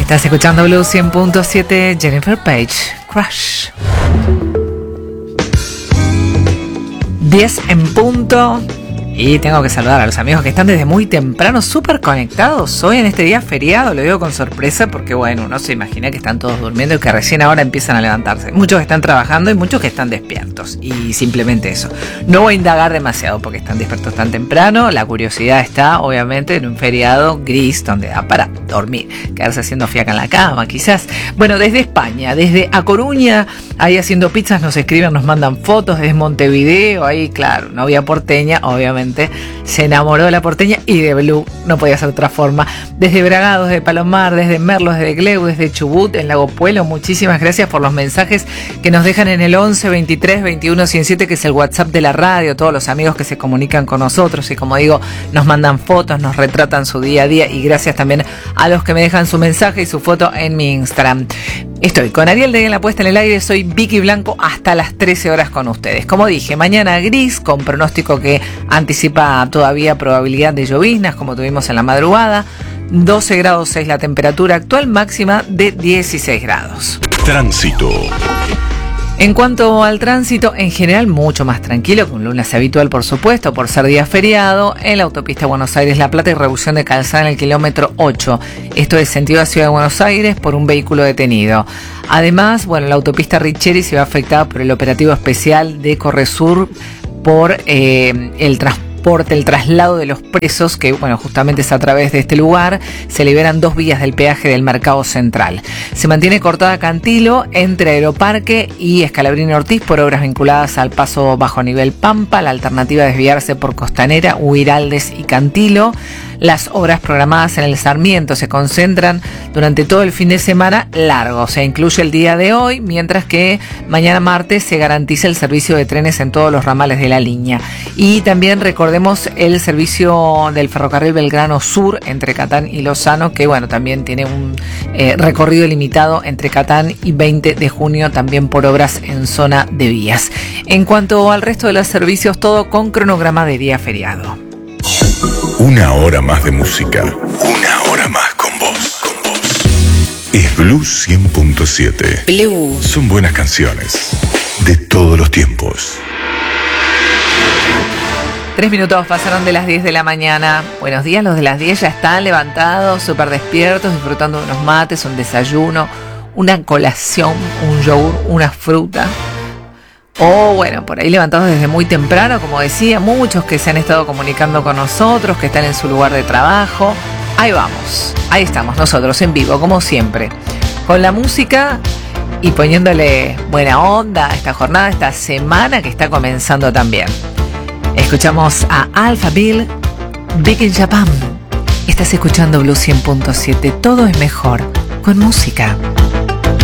Estás escuchando Blue 100.7, Jennifer Page, Crush. 10 en punto. Y tengo que saludar a los amigos que están desde muy temprano, súper conectados hoy en este día feriado. Lo digo con sorpresa porque, bueno, uno se imagina que están todos durmiendo y que recién ahora empiezan a levantarse. Muchos que están trabajando y muchos que están despiertos. Y simplemente eso. No voy a indagar demasiado porque están despiertos tan temprano. La curiosidad está, obviamente, en un feriado gris donde da para dormir, quedarse haciendo fiaca en la cama, quizás. Bueno, desde España, desde A Coruña, ahí haciendo pizzas, nos escriben, nos mandan fotos. Desde Montevideo, ahí, claro, novia porteña, obviamente. Se enamoró de la porteña y de Blue, no podía ser de otra forma. Desde Bragado, desde Palomar, desde Merlos, desde Gleu, desde Chubut, en Lago Puelo, muchísimas gracias por los mensajes que nos dejan en el 11 23 21 107, que es el WhatsApp de la radio, todos los amigos que se comunican con nosotros y, como digo, nos mandan fotos, nos retratan su día a día, y gracias también a los que me dejan su mensaje y su foto en mi Instagram. Estoy con Ariel de La Puesta en el Aire, soy Vicky Blanco hasta las 13 horas con ustedes. Como dije, mañana gris, con pronóstico que anticipa todavía probabilidad de lloviznas, como tuvimos en la madrugada. 12 grados 6 la temperatura actual, máxima de 16 grados. Tránsito. En cuanto al tránsito, en general mucho más tranquilo, con lunes habitual por supuesto, por ser día feriado, en la autopista Buenos Aires-La Plata y reducción de calzada en el kilómetro 8. Esto es sentido a Ciudad de Buenos Aires por un vehículo detenido. Además, bueno, la autopista Richeri se ve afectada por el operativo especial de Corresur por el traslado de los presos, que bueno, justamente es a través de este lugar. Se liberan 2 vías del peaje del Mercado Central. Se mantiene cortada Cantilo entre Aeroparque y Scalabrini Ortiz por obras vinculadas al paso bajo nivel Pampa. La alternativa es desviarse por Costanera, Huiraldes y Cantilo. Las obras programadas en el Sarmiento se concentran durante todo el fin de semana largo, o sea, incluye el día de hoy, mientras que mañana martes se garantiza el servicio de trenes en todos los ramales de la línea. Y también recordemos el servicio del ferrocarril Belgrano Sur entre Catán y Lozano, que bueno, también tiene un recorrido limitado entre Catán y 20 de junio, también por obras en zona de vías. En cuanto al resto de los servicios, todo con cronograma de día feriado. Una hora más de música. Una hora más con vos. Es Blue 100.7. Blue. Son buenas canciones de todos los tiempos. 3 minutos pasaron de las 10 de la mañana. Buenos días, los de las 10 ya están levantados, súper despiertos, disfrutando de unos mates, un desayuno, una colación, un yogur, una fruta. O bueno, por ahí levantados desde muy temprano, como decía, muchos que se han estado comunicando con nosotros, que están en su lugar de trabajo. Ahí vamos, ahí estamos nosotros en vivo, como siempre, con la música y poniéndole buena onda a esta jornada, esta semana que está comenzando también. Escuchamos a Alphaville, Big in Japan. Estás escuchando Blue 100.7, todo es mejor con música.